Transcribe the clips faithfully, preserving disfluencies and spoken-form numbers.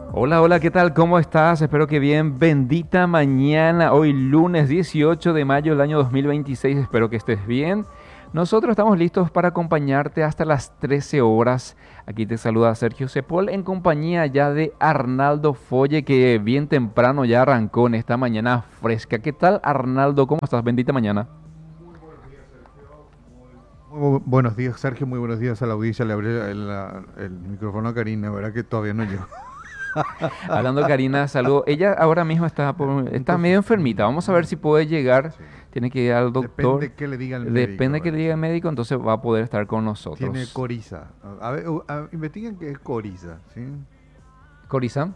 Hola, hola, ¿qué tal? ¿Cómo estás? Espero que bien. Bendita mañana, hoy lunes dieciocho de mayo del año dos mil veintiséis. Espero que estés bien. Nosotros estamos listos para acompañarte hasta las trece horas. Aquí te saluda Sergio Sepol en compañía ya de Arnaldo Folle, que bien temprano ya arrancó en esta mañana fresca. ¿Qué tal, Arnaldo? ¿Cómo estás? Bendita mañana. Muy buenos días, Sergio. Muy bu- buenos días, Sergio. Muy buenos días a la audiencia. Le abrí el, la- el micrófono a Karina, ¿verdad? Que todavía no llegó. Hablando de Karina, saludo. Ella ahora mismo está, por- Un está medio cosas. enfermita. Vamos a ver si puede llegar. Sí. Tiene que ir al doctor. Depende qué le diga el médico, Depende que le diga parece. el médico, entonces va a poder estar con Tiene nosotros. coriza. A a ver, u- a- investiguen qué es coriza, ¿sí? ¿Corizán?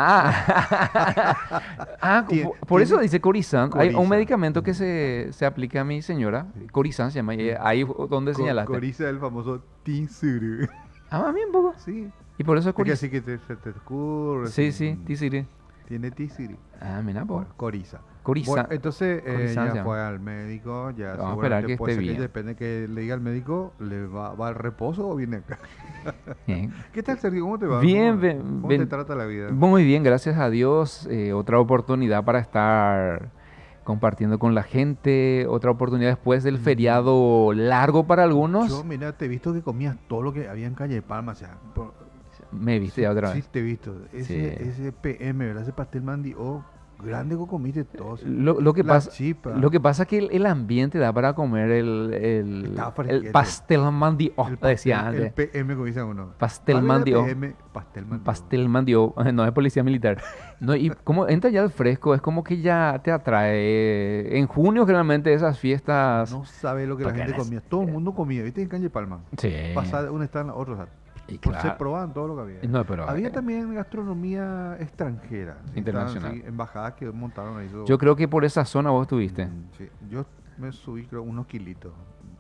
Ah, ah, Tie- po- por eso Tiene dice Corizán. Hay un coriza. medicamento que se, se aplica a mi señora. Sí. Corizán se llama. y Sí. Ahí donde Co- señalaste. coriza es el famoso tinsuru. Ah, más bien poco. Sí. Y por eso es Es que Corizán. así que te, se te escurre. Sí, Así. sí, mm, tisiri. Tiene tisiri. Ah, mira, po. Bueno, coriza. Bueno, Corizán. entonces eh, Corizán ya se llama. fue al médico, ya Vamos a esperar seguramente que puede esté ser que bien. depende que le diga al médico, le va, va al reposo o viene acá. Bien. ¿Qué tal, Sergio? ¿Cómo te va? Bien, ¿Cómo, ven- cómo te ven- trata la vida? muy bien, gracias a Dios. Eh, otra oportunidad para estar compartiendo con la gente. Otra oportunidad después del Mm, feriado largo para Yo, algunos. mira, te he visto que comías todo lo que había en Calle Palma, o sea, por- Me viste sí, ya otra sí vez. te he visto. Sí. Ese, ese P M, ¿verdad? Ese pastel mandi, oh, grande que comiste todo. Sí. Lo, lo que La pasa, lo chipa, que pasa es que el, el ambiente da para comer el, el, estaba el fresquete. pastel mandio, El decía pastel, el antes. P M, como dice uno. Pastel Algo era mandio. P M, pastel mandi. Pastel mandio, no es policía militar. No, y como entra ya el fresco, es como que ya te atrae. En junio generalmente esas fiestas No sabe lo que la gente bacanas. comía. Todo el mundo comía, ¿viste? En Calle Palma. Sí. Pasaba de un stand a otro stand. Y Por se claro. probaban todo lo que había. No, pero Había eh, también gastronomía extranjera. ¿Sí? Estaban internacional. así, embajadas que montaron ahí. Yo Eso. creo que por esa zona vos estuviste. Mm, sí. Yo me subí, creo, unos kilitos.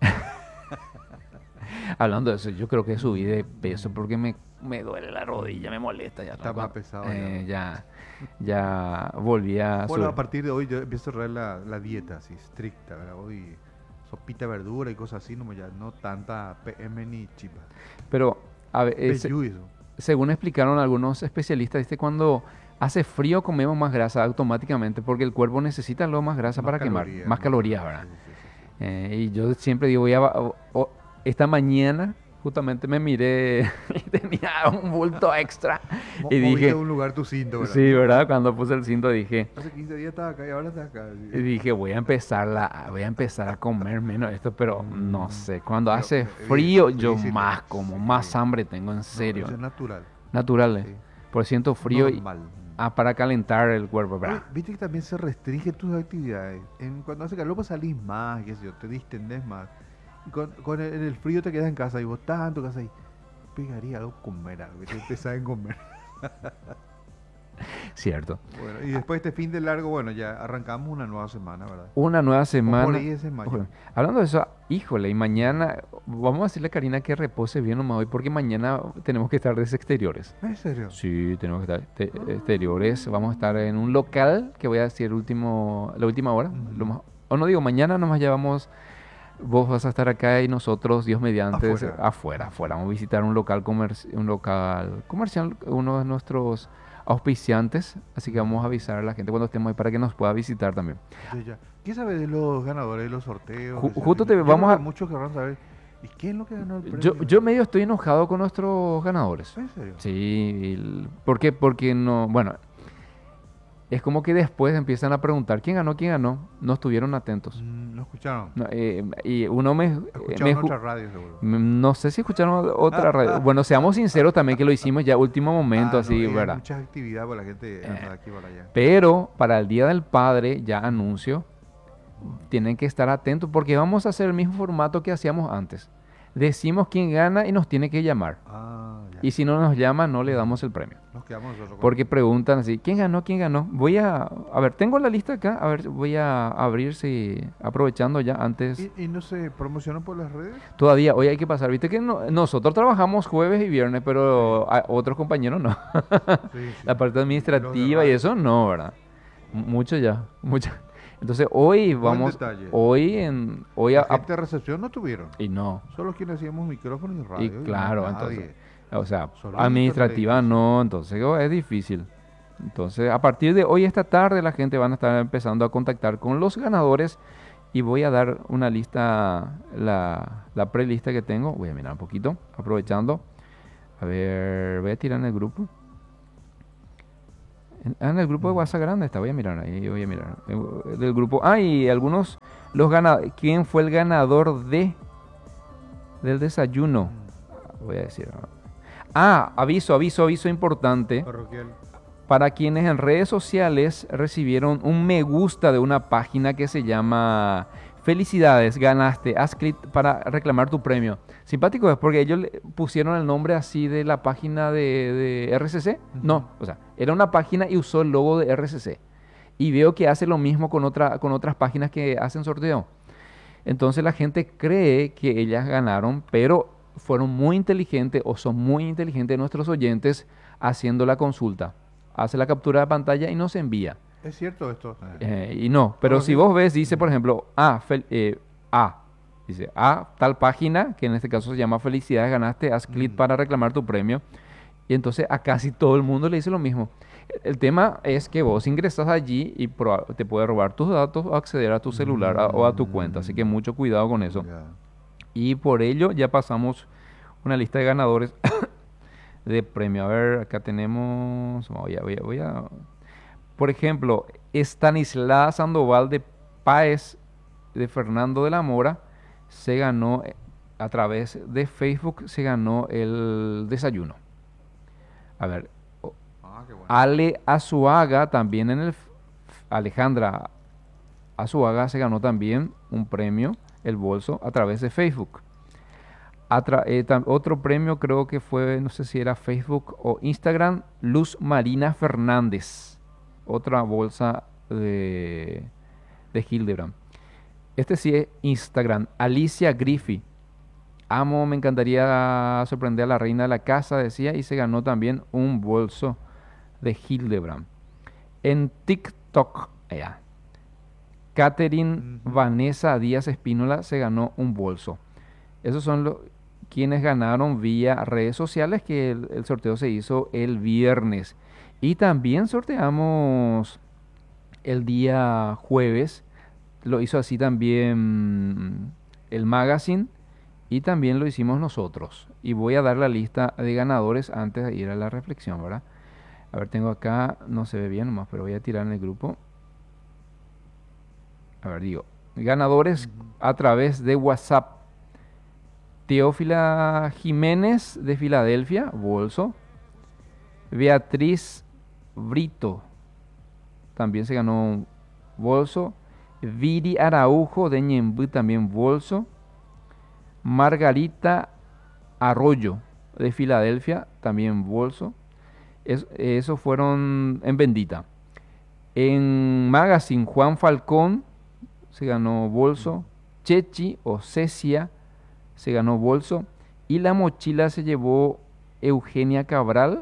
Hablando de eso, yo creo que subí de peso Mm, porque me, me duele la rodilla, me molesta ya. Está ¿No? más pesado ya, Eh, ¿no? ya, ya volví a Bueno, subir. a partir de hoy yo empiezo a traer la, la dieta así, estricta, ¿verdad? Hoy sopita de verdura y cosas así, no, ya, no tanta P M ni chipa. Pero, a ver, eh, se- Vellú eso. según explicaron algunos especialistas, ¿viste? Cuando hace frío comemos más grasa automáticamente porque el cuerpo necesita luego más grasa Más para quemar, calorías, más más calorías, calorías, ¿verdad? sí, sí, sí, sí. Eh, y yo siempre digo, voy a, ba- o- o- esta mañana justamente me miré y tenía un bulto extra Mo- y moviste de dije, un lugar tu cinto, ¿verdad? sí, ¿verdad? Cuando puse el cinto dije, Hace quince días estaba acá y ahora estás acá. Sí. y dije, voy a empezar la, voy a empezar a comer menos esto, pero no Mm, sé, cuando pero hace eh, frío bien, yo felicito. más como, más Sí. hambre tengo, en No, serio, eso es natural. naturales, Sí. por siento frío y Normal. ah, para calentar el cuerpo, Oye, ¿verdad? viste que también se restringen tus actividades. En, cuando hace calor, pues salís más, qué sé yo, te distendés más. Y con, con el, en el frío te quedas en casa y vos tanto casa y pegaría algo comer algo, te empezás a comer. Cierto. Bueno, y después de este fin de largo, bueno, ya arrancamos una nueva semana, ¿verdad? Una nueva Vos por semana. ahí ese mayo. Ojo, hablando de eso, híjole, y mañana vamos a decirle a Karina que repose bien nomás hoy porque mañana tenemos que estar desde exteriores. ¿En serio? Sí, tenemos que estar te- exteriores. Vamos a estar en un local que voy a decir el último, la última hora. Lo Ujú. más- o no digo, mañana nomás ya vamos, vos vas a estar acá y nosotros, Dios mediante, Afuera. afuera, afuera. Vamos a visitar un local, comerci- un local comercial, uno de nuestros auspiciantes. Así que vamos a avisar a la gente cuando estemos ahí para que nos pueda visitar también. Ya, ya. ¿Qué sabes de los ganadores de los sorteos? Ju- que se justo te vienen? Yo vamos creo a... que muchos querrán saber. ¿Y quién es lo que ganó el Yo, premio? yo medio estoy enojado con nuestros ganadores. ¿En serio? Sí, el- ¿por qué? Porque no, bueno, es como que después empiezan a preguntar quién ganó, quién ganó, no estuvieron atentos. Mm, ¿No escucharon? No, eh, y uno me, eh, Escucharon me ju- otra radio, seguro. m- no sé si escucharon otra radio. Bueno, seamos sinceros también que lo hicimos ya último momento, Ah, no, así, hay ¿verdad? mucha actividad para la gente anda Eh, de aquí para allá. pero para el Día del Padre, ya anuncio, tienen que estar atentos porque vamos a hacer el mismo formato que hacíamos antes. Decimos quién gana y nos tiene que llamar. Ah, ya. Y si no nos llama, no le damos el premio. Nos quedamos nosotros con... Porque preguntan así, ¿quién ganó? ¿Quién ganó? Voy a, a ver, tengo la lista acá, a ver, voy a abrir si, aprovechando ya antes. ¿Y, y no se promocionan por las redes? Todavía, hoy hay que pasar, viste que no- nosotros trabajamos jueves y viernes, pero a- otros compañeros no. Sí, sí. La parte Los de administrativa y radio. eso no, ¿verdad? M- Mucho ya, mucho. Entonces hoy Buen vamos, detalle. hoy en, hoy a, La a- gente de recepción no tuvieron. y no, Solo quienes hacíamos micrófono y radio. y claro, nadie. entonces, O sea, Solito administrativa tenés. no, entonces oh, es difícil. Entonces, a partir de hoy, esta tarde, la gente van a estar empezando a contactar con los ganadores y voy a dar una lista, la, la prelista que tengo. Voy a mirar un poquito, aprovechando. A ver, voy a tirar en el grupo. En, ah, en el grupo de Mm. WhatsApp grande está, voy a mirar ahí, voy a mirar. Eh, Del grupo. Ah, y algunos, los ganadores. ¿Quién fue el ganador de del desayuno? Mm. Voy a decir. Ah, aviso, aviso, aviso importante. Parroquial. Para quienes en redes sociales recibieron un me gusta de una página que se llama Felicidades, ganaste, haz clic para reclamar tu premio. Simpático es porque ellos le pusieron el nombre así de la página de, de R C C. Ujú. No, o sea, era una página y usó el logo de R C C. Y veo que hace lo mismo con, otra, con otras páginas que hacen sorteo. Entonces la gente cree que ellas ganaron, pero fueron muy inteligentes o son muy inteligentes nuestros oyentes haciendo la consulta. Hace la captura de pantalla y nos envía. ¿Es cierto esto? Eh. Eh, y no, pero Todos si los vos días. ves, dice por Mm. ejemplo, A, fel- eh, A, dice A, tal página, que en este caso se llama Felicidades, ganaste, haz clic Mm. para reclamar tu premio. Y entonces a casi todo el mundo le dice lo mismo. El tema es que vos ingresas allí y proba- te puede robar tus datos o acceder a tu celular a- o a tu cuenta. Así que Mm. mucho cuidado con eso. Ya. Y por ello ya pasamos una lista de ganadores de premio. A ver, acá tenemos. Voy a, voy a, voy a- Por ejemplo, Estanislao Sandoval de Páez de Fernando de la Mora se ganó eh, a través de Facebook, se ganó el desayuno. A ver, o- Ah, qué bueno. Ale Azuaga también en el. f- Alejandra Azuaga se ganó también un premio, el bolso, a través de Facebook. Atra- eh, tam- otro premio creo que fue, no sé si era Facebook o Instagram, Luz Marina Fernández. Otra bolsa de, de Hildebrand. Este sí es Instagram, Alicia Griffith. Amo, me encantaría sorprender a la reina de la casa, decía, y se ganó también un bolso de Hildebrand. En TikTok, ya, Catherine Ujú. Vanessa Díaz Espínola se ganó un bolso. Esos son los quienes ganaron vía redes sociales, que el, el sorteo se hizo el viernes. Y también sorteamos el día jueves. Lo hizo así también el magazine y también lo hicimos nosotros. Y voy a dar la lista de ganadores antes de ir a la reflexión, ¿verdad? A ver, tengo acá, no se ve bien nomás, pero voy a tirar en el grupo. A ver, digo, ganadores Ujú. a través de WhatsApp. Teófila Jiménez de Filadelfia, bolso. Beatriz Brito también se ganó un bolso. Viri Araujo de Ñemby también bolso. Margarita Arroyo de Filadelfia también bolso. Es- esos fueron en Bendita. En Magazine, Juan Falcón se ganó bolso. Chechi o Cecia se ganó bolso. Y la mochila se llevó Eugenia Cabral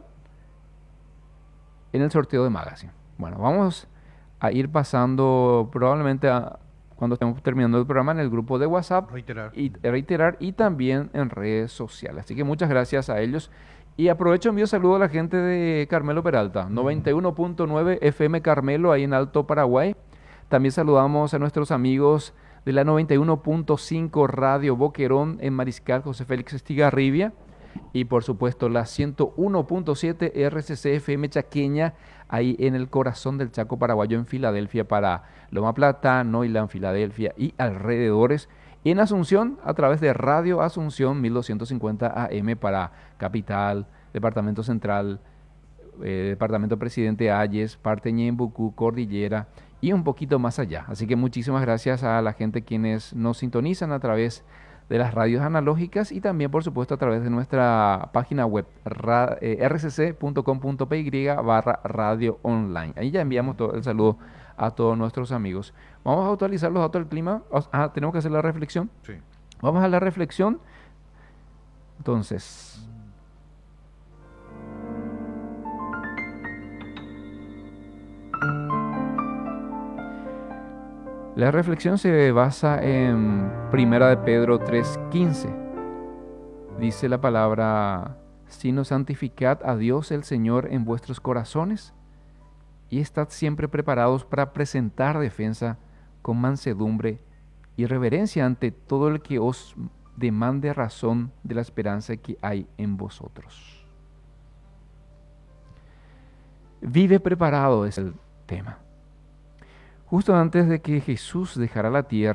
en el sorteo de Magazine. Bueno, vamos a ir pasando probablemente a- cuando estemos terminando el programa en el grupo de WhatsApp Reiterar. y reiterar y también en redes sociales. Así que muchas gracias a ellos. Y aprovecho envío saludo a la gente de Carmelo Peralta, noventa y uno punto nueve F M Carmelo, ahí en Alto Paraguay. También saludamos a nuestros amigos de la noventa y uno punto cinco Radio Boquerón en Mariscal, José Félix Estigarribia. Y por supuesto la ciento uno punto siete R C C F M Chaqueña, ahí en el corazón del Chaco paraguayo en Filadelfia para Loma Plata, Noilan, Filadelfia y alrededores. Y en Asunción, a través de Radio Asunción mil doscientos cincuenta A M para Capital, Departamento Central, eh, Departamento Presidente Ayes, parte Ñembucú, Cordillera y un poquito más allá. Así que muchísimas gracias a la gente quienes nos sintonizan a través de las radios analógicas y también, por supuesto, a través de nuestra página web ra- eh, r c c punto com punto p y barra radio online. Ahí ya enviamos todo el saludo a todos nuestros amigos. Vamos a actualizar los datos del clima. Os- Ah, tenemos que hacer la reflexión. Sí. Vamos a la reflexión. Entonces, la reflexión se basa en Primera de Pedro tres quince. Dice la palabra, sino santificad a Dios el Señor en vuestros corazones y estad siempre preparados para presentar defensa con mansedumbre y reverencia ante todo el que os demande razón de la esperanza que hay en vosotros. Vive preparado es el tema. Justo antes de que Jesús dejara la tierra,